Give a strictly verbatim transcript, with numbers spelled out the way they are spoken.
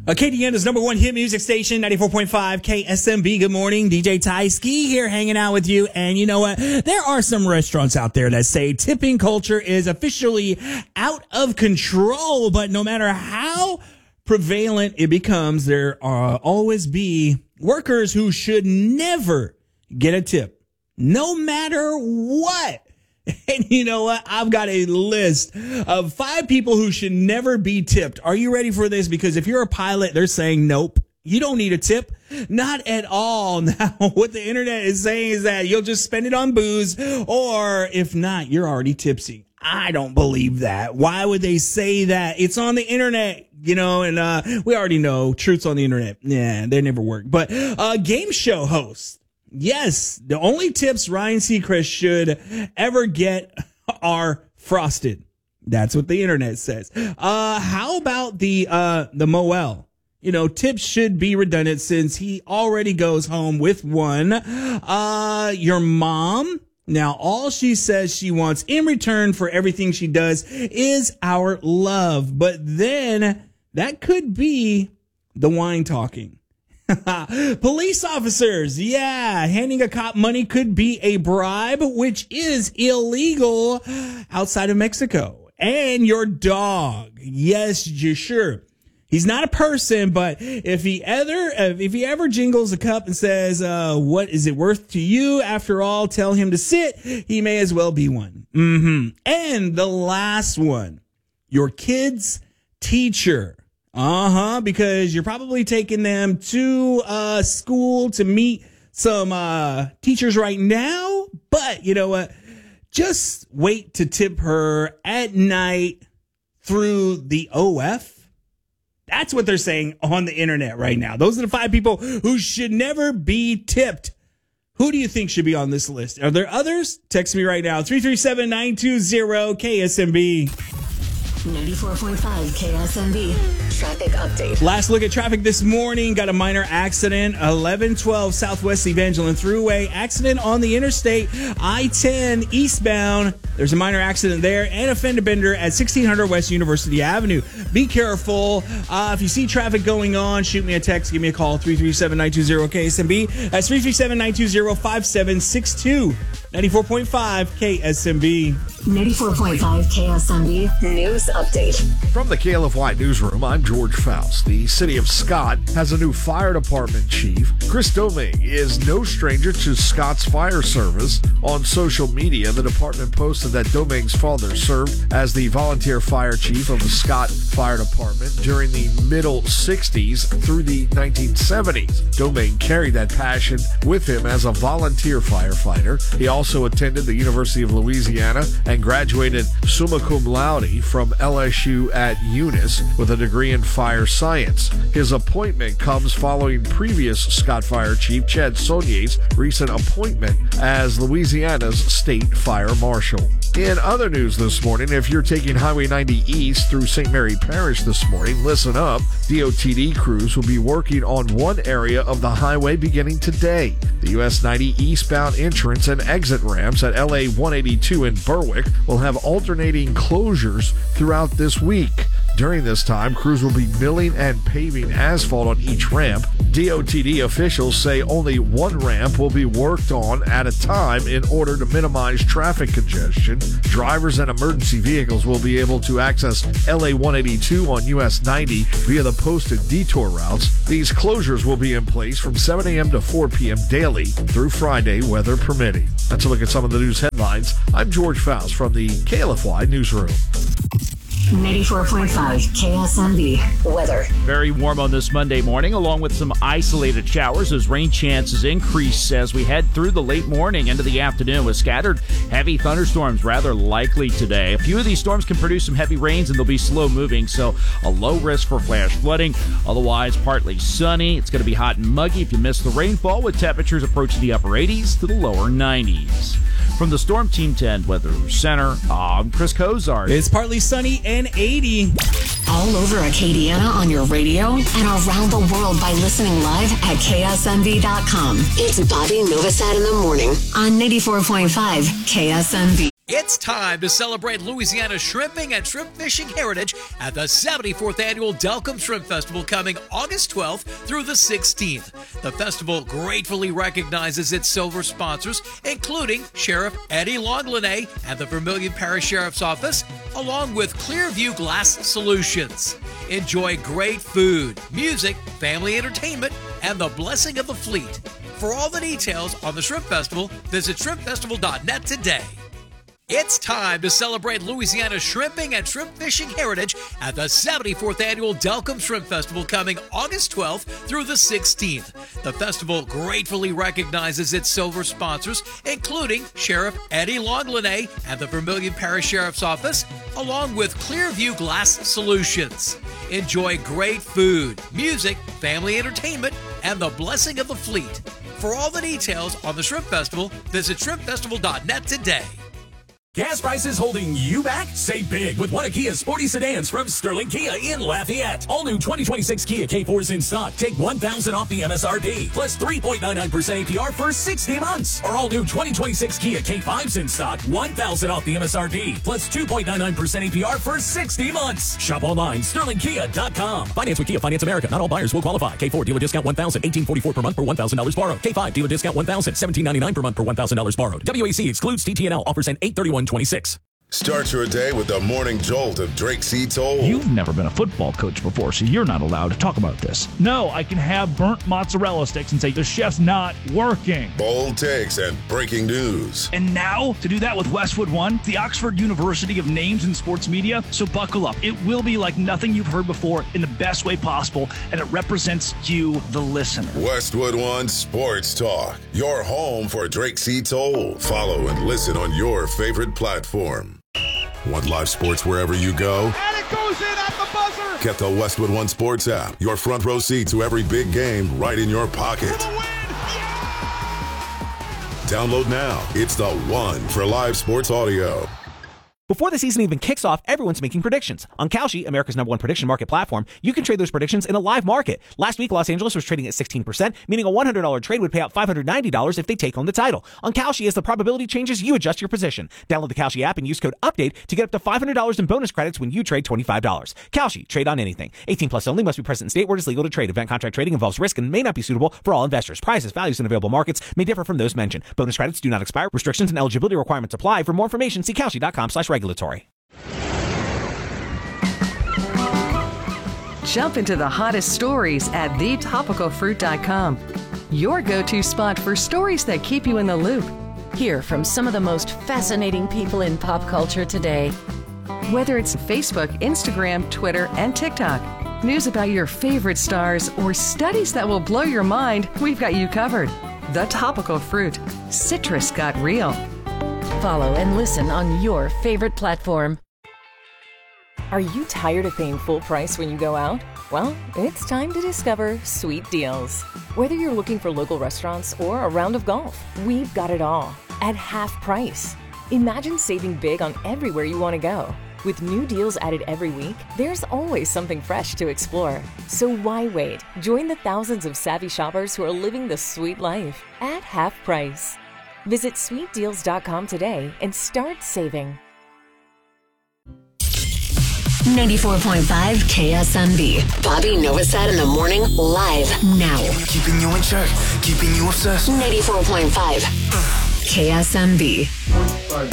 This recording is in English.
Acadiana's number one hit music station, ninety-four point five K S M B. Good morning. D J Ty Ski here hanging out with you. And you know what? There are some restaurants out there that say tipping culture is officially out of control. But no matter how prevalent it becomes, there are always be workers who should never get a tip, no matter what. And you know what? I've got a list of five people who should never be tipped. Are you ready for this? Because if you're a pilot, they're saying, nope, you don't need a tip. Not at all. Now, what the internet is saying is that you'll just spend it on booze, or if not, you're already tipsy. I don't believe that. Why would they say that? It's on the internet, you know, and uh we already know truths on the internet. Yeah, they never work. But uh game show hosts. Yes, the only tips Ryan Seacrest should ever get are frosted. That's what the internet says. Uh, how about the uh the Moel? You know, tips should be redundant since he already goes home with one. Uh, your mom. Now, all she says she wants in return for everything she does is our love. But then that could be the wine talking. Police officers, yeah, handing a cop money could be a bribe, which is illegal outside of Mexico. And your dog, yes, you sure. He's not a person, but if he ever, if he ever jingles a cup and says, uh, what is it worth to you? After all, tell him to sit. He may as well be one. Mm-hmm. And the last one, your kid's teacher. Uh-huh, because you're probably taking them to uh school to meet some uh teachers right now, but you know what? Just wait to tip her at night through the O F. That's what they're saying on the internet right now. Those are the five people who should never be tipped. Who do you think should be on this list? Are there others? Text me right now, three three seven, nine two zero K S M B. ninety-four point five K S M B traffic update. Last look at traffic this morning. Got a minor accident. eleven twelve Southwest Evangeline Thruway. Accident on the interstate. I ten eastbound. There's a minor accident there and a fender bender at sixteen hundred West University Avenue. Be careful. Uh, if you see traffic going on, shoot me a text. Give me a call. three three seven, nine two zero K S M B. That's three three seven, nine two zero, five seven six two. ninety-four point five K S M B. ninety-four point five K S M B News Update. From the K L F Y Newsroom, I'm George Faust. The city of Scott has a new fire department chief. Chris Doming is no stranger to Scott's fire service. On social media, the department posted that Doming's father served as the volunteer fire chief of the Scott Fire Department during the middle sixties through the nineteen seventies. Doming carried that passion with him as a volunteer firefighter. He also attended the University of Louisiana and graduated summa cum laude from L S U at Eunice with a degree in fire science. His appointment comes following previous Scott Fire Chief Chad Saulnier's recent appointment as Louisiana's state fire marshal. In other news this morning, if you're taking Highway ninety East through Saint Mary Parish this morning, listen up. D O T D crews will be working on one area of the highway beginning today. The U S ninety eastbound entrance and exit ramps at L A one eighty-two in Berwick will have alternating closures throughout this week. During this time, crews will be milling and paving asphalt on each ramp. D O T D officials say only one ramp will be worked on at a time in order to minimize traffic congestion. Drivers and emergency vehicles will be able to access L A one eighty-two on U S ninety via the posted detour routes. These closures will be in place from seven a.m. to four p.m. daily through Friday, weather permitting. That's a look at some of the news headlines. I'm George Faust from the K L F Y Newsroom. ninety-four point five K S M B weather. Very warm on this Monday morning, along with some isolated showers as rain chances increase as we head through the late morning into the afternoon with scattered heavy thunderstorms rather likely today. A few of these storms can produce some heavy rains and they'll be slow moving, so a low risk for flash flooding. Otherwise, partly sunny. It's going to be hot and muggy if you miss the rainfall, with temperatures approaching the upper eighties to the lower nineties. From the Storm Team ten Weather Center, I'm Chris Kozart. It's partly sunny and eighty. All over Acadiana on your radio and around the world by listening live at K S M B dot com. It's Bobby Novosad in the morning on ninety-four point five K S M B. It's time to celebrate Louisiana's shrimping and shrimp fishing heritage at the seventy-fourth Annual Delcombe Shrimp Festival coming August twelfth through the sixteenth. The festival gratefully recognizes its silver sponsors, including Sheriff Eddie Longlinay and the Vermilion Parish Sheriff's Office, along with Clearview Glass Solutions. Enjoy great food, music, family entertainment, and the blessing of the fleet. For all the details on the Shrimp Festival, visit shrimp festival dot net today. It's time to celebrate Louisiana's shrimping and shrimp fishing heritage at the seventy-fourth Annual Delcombe Shrimp Festival coming August twelfth through the sixteenth. The festival gratefully recognizes its silver sponsors, including Sheriff Eddie Longlinay and the Vermilion Parish Sheriff's Office, along with Clearview Glass Solutions. Enjoy great food, music, family entertainment, and the blessing of the fleet. For all the details on the Shrimp Festival, visit shrimp festival dot net today. Gas prices holding you back? Save big with one of Kia's sporty sedans from Sterling Kia in Lafayette. All new twenty twenty-six Kia K fours in stock. Take one thousand dollars off the M S R P, plus three point nine nine percent A P R for sixty months. Or all new twenty twenty-six Kia K fives in stock. one thousand dollars off the M S R P, plus two point nine nine percent A P R for sixty months. Shop online, sterling kia dot com. Finance with Kia Finance America. Not all buyers will qualify. K four dealer discount one thousand dollars, eighteen forty-four per month per one thousand dollars borrowed. K five dealer discount one thousand dollars, seventeen ninety-nine per month per one thousand dollars borrowed. W A C excludes T T N L. Offers end eight thirty-one twenty-six. Start your day with the morning jolt of Drake C. Toll. You've never been a football coach before, so you're not allowed to talk about this. No, I can have burnt mozzarella sticks and say the chef's not working. Bold takes and breaking news. And now, to do that with Westwood One, the Oxford University of Names in Sports Media. So buckle up. It will be like nothing you've heard before in the best way possible, and it represents you, the listener. Westwood One Sports Talk, your home for Drake C. Toll. Follow and listen on your favorite platform. Want live sports wherever you go? And it goes in at the buzzer! Get the Westwood One Sports app. Your front row seat to every big game right in your pocket. For the win! Yeah! Download now. It's the one for live sports audio. Before the season even kicks off, everyone's making predictions. On Kalshi, America's number one prediction market platform, you can trade those predictions in a live market. Last week, Los Angeles was trading at sixteen percent, meaning a one hundred dollars trade would pay out five hundred ninety dollars if they take home the title. On Kalshi, as the probability changes, you adjust your position. Download the Kalshi app and use code UPDATE to get up to five hundred dollars in bonus credits when you trade twenty-five dollars. Kalshi, trade on anything. eighteen plus only, must be present in state where it is legal to trade. Event contract trading involves risk and may not be suitable for all investors. Prices, values, and available markets may differ from those mentioned. Bonus credits do not expire. Restrictions and eligibility requirements apply. For more information, see kalshi dot com slash regulatory. Jump into the hottest stories at the topical fruit dot com. Your go-to spot for stories that keep you in the loop. Hear from some of the most fascinating people in pop culture today. Whether it's Facebook, Instagram, Twitter, and TikTok, news about your favorite stars, or studies that will blow your mind, we've got you covered. The Topical Fruit. Citrus got real. Follow and listen on your favorite platform. Are you tired of paying full price when you go out? Well, it's time to discover Sweet Deals. Whether you're looking for local restaurants or a round of golf, we've got it all at half price. Imagine saving big on everywhere you want to go. With new deals added every week, there's always something fresh to explore. So why wait? Join the thousands of savvy shoppers who are living the sweet life at half price. Visit sweet deals dot com today and start saving. ninety-four point five K S M B. Bobby Novosad in the morning, live now. Keeping you in check, keeping you obsessed. ninety-four point five K S M B.